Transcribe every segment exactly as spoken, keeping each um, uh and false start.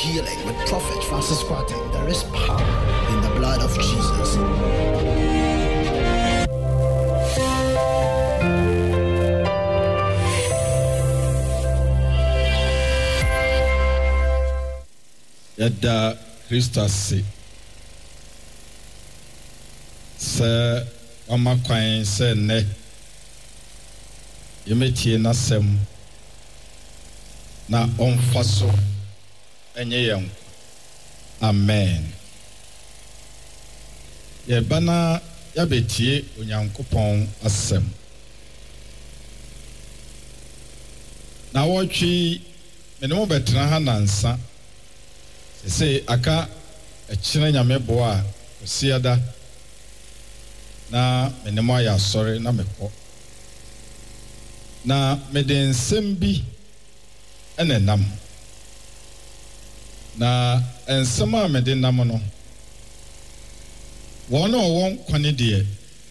healing with Prophet Francis Kwate. There is power in the blood of Jesus. Yada Christus se amakwan se ne yemetie nasem na onfaso enye yen. Amen. Ye bana ya betie onyankopon asem. Na wotwi menemo betra ha nansa. Se aka echina nyame bo a osiada na menemo ya sori na mekọ. Na meden sembi enenam. Na ensema meden nam no. Wono won kwani de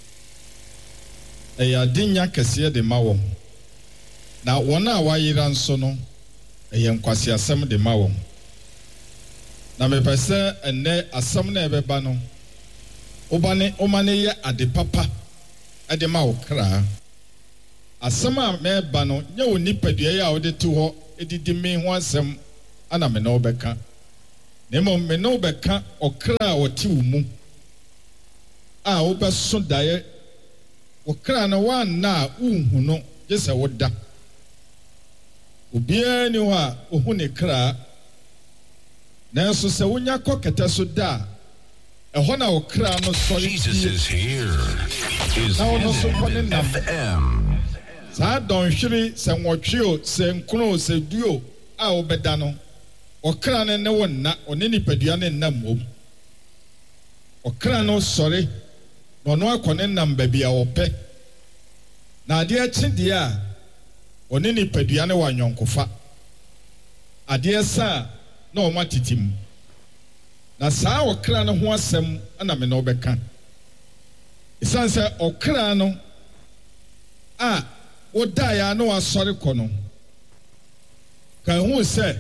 e ya dinya kese de ma won. Na wona wayira nso no e ye nkwasi asem de ma won. Na me pese enne asam na ebeba no obane omane ye ade papa ade ma okra asam a me ba no nya oni padua ya ode to ho edidi me ho asem ana me na obeka na mo me na obeka okra oti umu a obeso dae okra na wan na unhu no yesa woda obia ni ho a ohu ne kra. Nanso se wonya koketa so da ehọ na okra no sorry Jesus is here. Is F M. Sa don hwiri se nwotwe se nkro se duo a obeda no okra ne ne wonna one nipadua ne nam mom okra no sorry no no akone nam ba bia ope na ade achi de a one nipadua ne wanyonkofa ade sa na o matitim na saa okra no ho asem ana me no beka isanse okra no a woda ya no asori kono kan hu se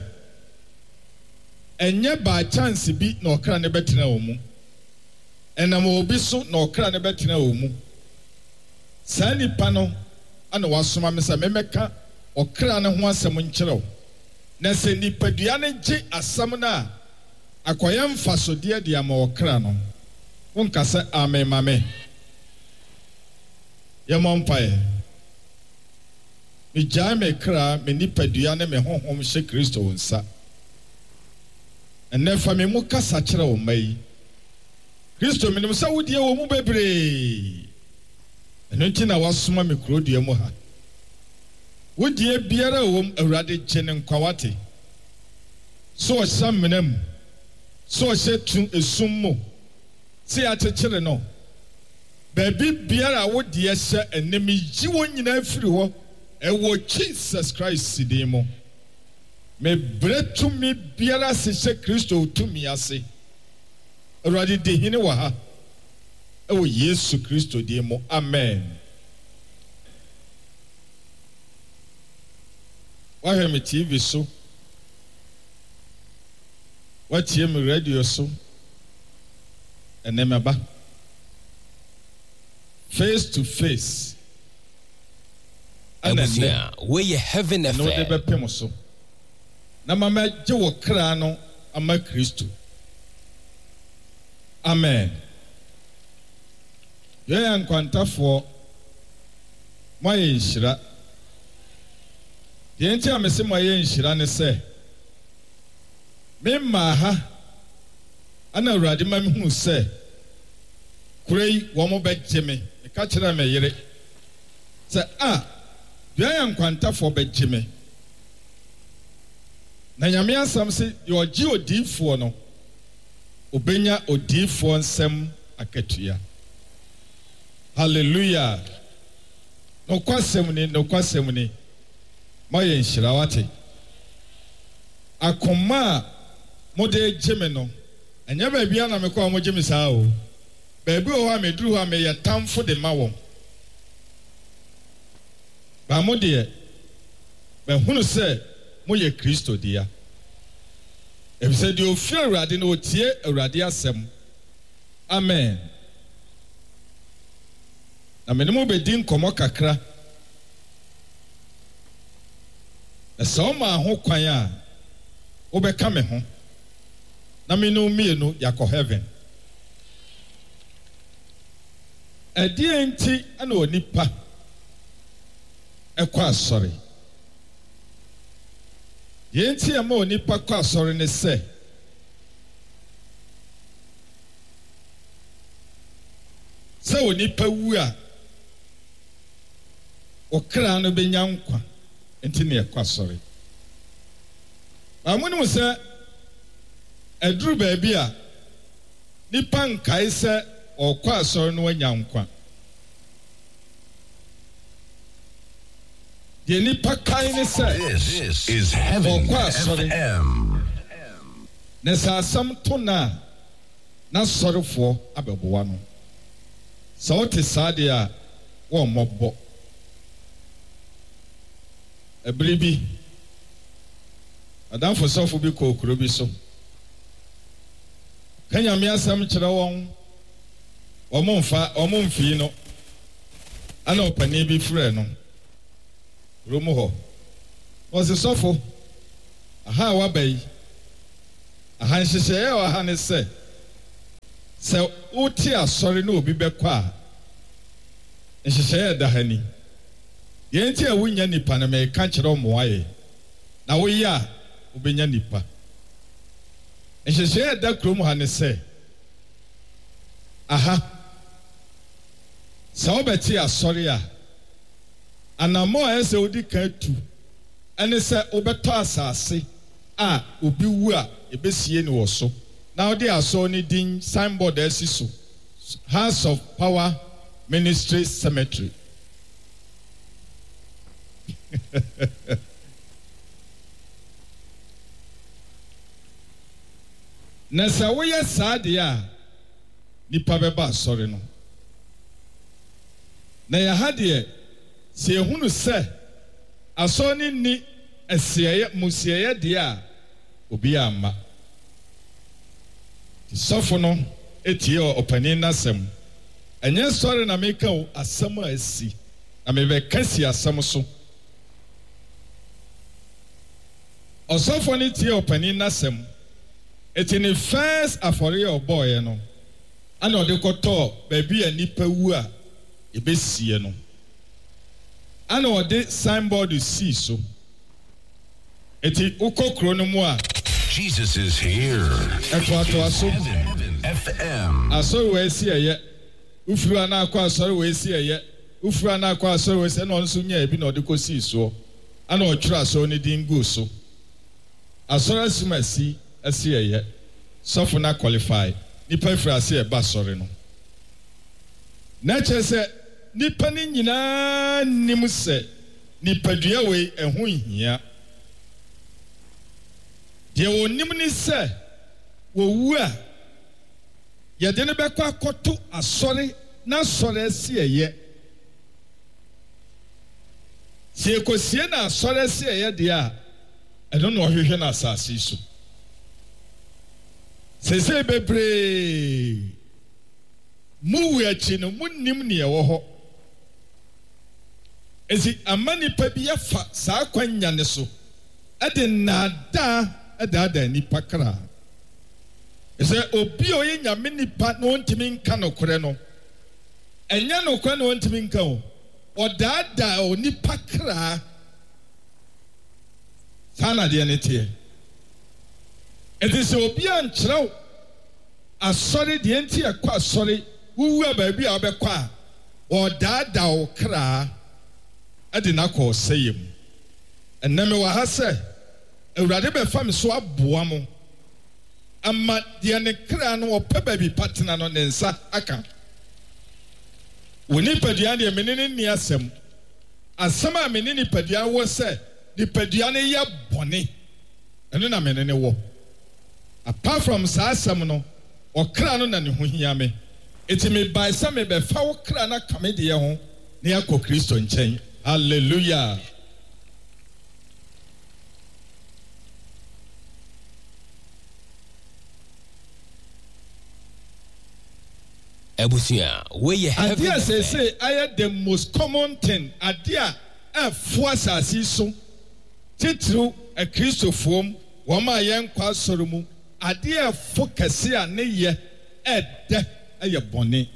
enye ba chance bi na okra ne betena wo mu enam obi so na okra ne betena wo mu saa nipa no ana wasoma me se me meka okra ne ho asem nkyerɛw. Na se nipadua ne gye asam na akoyam fasode de ama okra no wonka se amen mame ye mompae mi jai me kra me nipadua ne me honhom hye Kristo wonsa enne fa me mu kasa kyerɛ wo mai Kristo me nim sa wodie wo mu bebre eno nti na wasoma me krodua mu ha wodie biara wom awurade gyene nkwawate so osammenam so osetu esummo se akyekere no baabi biara wodie hye enemi yi wonyina afiri ho ewo Jesus Christ sidimo me bretu mi biara se hye Kristo tumi ase awurade de hine wa ha ewo Yesu Kristo dimo. Amen. Why me T V so? What me radio so? And then my face to face. And then where you heaven no de be pemo so. Na mama je wo kra no ama Kristo. Amen. Ye yankwantafo mo ye nhyira. The entire Messima yen shirane say, Memma ha, Anna Radima who say, Cray, one more bed Jimmy, the catcher may yere. Say, ah, the iron quanta for bed Jimmy. Nayamia some say, you are Geo D for no, Obenya or D for sem aketia. Hallelujah. No kwasemuni, no kwasemuni. Maye nshira akoma mode jeme no anya ba bia na me kwa mo jeme saa o ba bi o ha me duru ha me ye tamfo de ma won ba mo de ba hunu se mo ye Kristo dia If said you fear Radin or tear a radiasem. Amen. Na menemu bedin komo kakra. Na so ma ho kwan a obeka me ho. Na me no mienu yakọ heaven. Edi enti ana onipa ekọ asori. Yenti ama onipa kọ asori ne se. Se onipa wu a okra no benya nkwa enti ne ekọ asori. Amunu se eduru baabi a nipa nkae se okọ asori no anya nkwa. The nipa kai ne se This is Heaven F M. Nesa asam to na na sorofo abeboa no. Sa wote saade a wo mmobbo. Ebribi Adam for sofo bi ko okro bi so. Kanya me asam kire won omo mfa omo mfi no. Ana opani bi frɛ no. Romo ho. Was sofo. Aha wa bai. Aha nhyehyɛ wa ha ne sɛ. Sɛ uti asɔre na obi bɛkɔ a. Nhyehyɛ da ha ni. Yɛnti a wonya nipa na me ka kyerɛ mo aye. Na woyi a obenya nipa. Nhyehyɛ da krom ha ne sɛ. Aha. Sɛ obɛti asɔre a anamo a ese odi kan tu ene se obetɔ asase a obi wu a ebesie ni wo so na odi aso ni din signboard esi so House of Power Ministry Cemetery. Na sa wo ye saade a nipa beba asɔre no na ya ha de se ehunu se asoni ni esieye musieye de a obi amma sofo no etie opani nasem enye sori na meka o asem a asi na me be kasi asem so osofo ni tie opani nasem eti ni first afori oboye no ana odekoto ba bi anipa wu a ebesie no ana ode signboard see so eti ukokro no mu a Jesus is here. Eto aso F M. Aso we si eye ufuru ana akwa asori we si eye ufuru ana akwa asori we se no nso nya ebi na ode ko see so ana otwura aso ni din go so asori asumasi asi eye sofo na qualify nipa frase e ba asori no na chese nipa ni nyina nim se nipadua we eho hia de onim ni se wo wu a ye de ne bekọ akoto asori na asori asi eye se ekosie na asori asi eye de a eno no ohwehwe na asasi so se se bebre mu wu achi no munnim ne ye wo ho ezi amani pa bi afa saa kwanya ne so ade nada ada nipa kra ese obi oye nyame nipa no ntimi nka no kore no enya no kore no ntimi nka o odada o nipa kra sana de ne tie ese obi an kyerɛw asɔre de enti akɔ asɔre wuwu abaabi a obekɔ a odada o kra ade na kɔ seyem eneme wa ha sɛ Awurade be fam so aboa mo amma de ne kra no opɛ baabi patena no ne nsa aka woni padua de menene ni asɛm asɛm a menene padua wo sɛ ni padua ne yɛ bɔne ɛno na menene wo apart from saa asɛm no ɔkra no na ne ho hia me eti me bai sɛ me be fa wo kra na kame de ho ne akɔ Kristo nkyɛn. Hallelujah. Ebusia, where you have Adia say say I the most common thing. Adia a fuasa siso. Titru a Christopher wama yen kwa sorumu. Adia focusia ne ye e de a ye boni.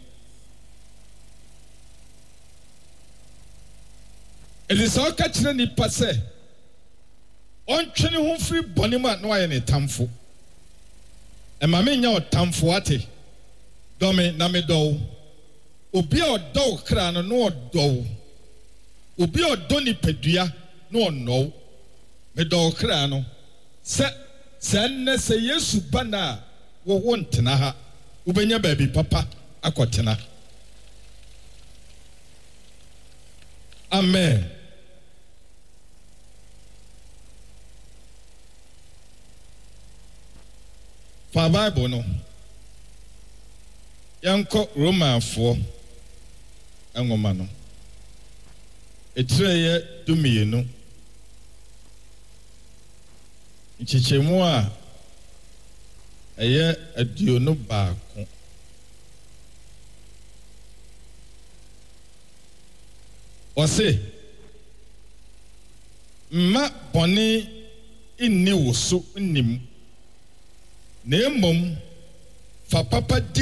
It is all catching ni passe. On training home free bonima no ay ne tamfo. E mame nya o tamfo ate. Dome na me do. Obi a odo kra no no odo. Obi a odo ni pedua no no. Me do kra no. Se se ne se Yesu bana wo wontena ha. Ubenya baby papa akotena. Amen. For Bible no. Yanko Roman four engoma no. Etreye dumienu. Nchichemu a eye aduonu baako. Ose ma boni inni woso nnim na emom fa papa di